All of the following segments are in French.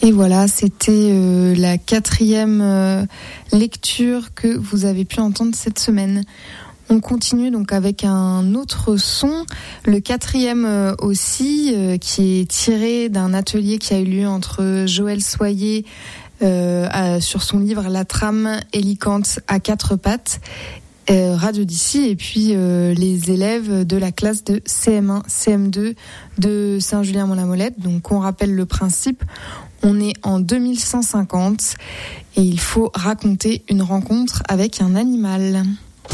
Et voilà, c'était la 4e lecture que vous avez pu entendre cette semaine. On continue donc avec un autre son, le 4e aussi, qui est tiré d'un atelier qui a eu lieu entre Joël Soyer sur son livre La trame hélicante à 4 pattes, Radio d'ici, et puis les élèves de la classe de CM1, CM2 de Saint-Julien-Mont-la-Molette. Donc on rappelle le principe, on est en 2150 et il faut raconter une rencontre avec un animal.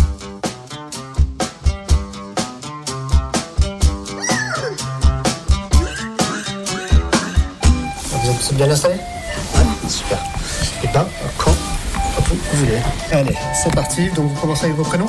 Vous êtes bien installé ? Ouais. Super. Et ben, quand vous voulez. Allez, c'est parti. Donc vous commencez avec vos prénoms ?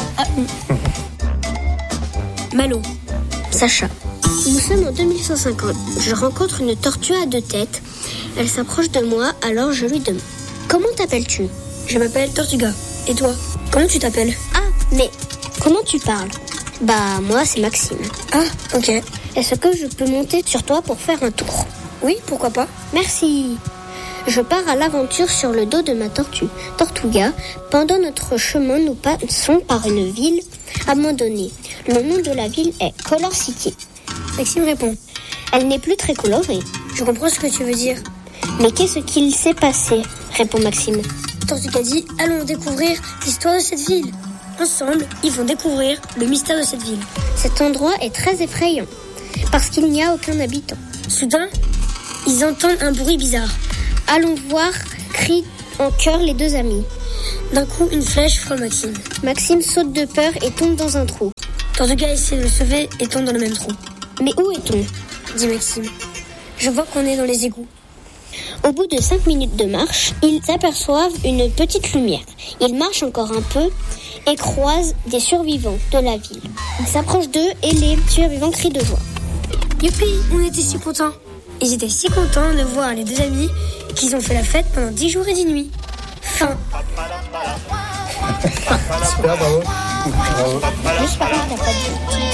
Malo, Sacha. Nous sommes en 2150. Je rencontre une tortue à 2 têtes. Elle s'approche de moi, alors je lui demande. Comment t'appelles-tu ? Je m'appelle Tortuga. Et toi ? Comment tu t'appelles ? Ah, mais comment tu parles ? Bah, moi c'est Maxime. Ah, ok. Est-ce que je peux monter sur toi pour faire un tour ? Oui, pourquoi pas ? Merci. Je pars à l'aventure sur le dos de ma tortue, Tortuga. Pendant notre chemin, nous passons par une ville abandonnée. Le nom de la ville est Color City. Maxime répond. Elle n'est plus très colorée. Je comprends ce que tu veux dire. Mais qu'est-ce qu'il s'est passé ? Répond Maxime. Tortuga dit, allons découvrir l'histoire de cette ville. Ensemble, ils vont découvrir le mystère de cette ville. Cet endroit est très effrayant, parce qu'il n'y a aucun habitant. Soudain, ils entendent un bruit bizarre. Allons voir, crient en chœur les 2 amis. D'un coup, une flèche frôle Maxime. Maxime saute de peur et tombe dans un trou. Tortuga essaie de le sauver et tombe dans le même trou. Mais où est-on ? Dit Maxime. Je vois qu'on est dans les égouts. Au bout de 5 minutes de marche, ils aperçoivent une petite lumière. Ils marchent encore un peu et croisent des survivants de la ville. Ils s'approchent d'eux et les survivants crient de joie. Youpi, on était si contents. Ils étaient si contents de voir les 2 amis qu'ils ont fait la fête pendant 10 jours et 10 nuits. Fin. Super, bravo. Juste par contre, t'as pas dit.